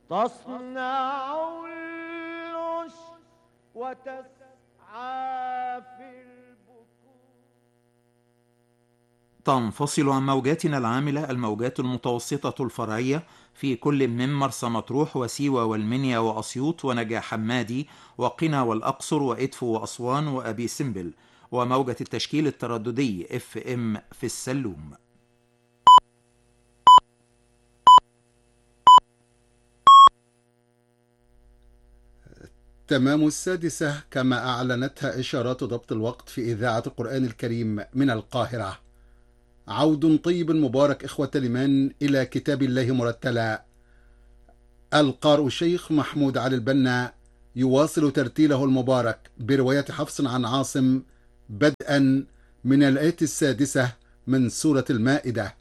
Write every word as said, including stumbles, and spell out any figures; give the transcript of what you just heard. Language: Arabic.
تصنع العش وتسعى في البكور. تنفصل عن موجاتنا العاملة الموجات المتوسطة الفرعية في كل من مرسى مطروح وسيوة والمنيا وأسيوط ونجع حمادي وقنا والأقصر وإدفو وأسوان وأبي سمبل، وموجة التشكيل الترددي اف ام في السلوم. تمام السادسة كما أعلنتها إشارات ضبط الوقت في إذاعة القرآن الكريم من القاهرة. عود طيب مبارك إخوة الإيمان إلى كتاب الله مرتلا. القارئ الشيخ محمود علي البنا يواصل ترتيله المبارك برواية حفص عن عاصم بدءا من الآية السادسة من سورة المائدة.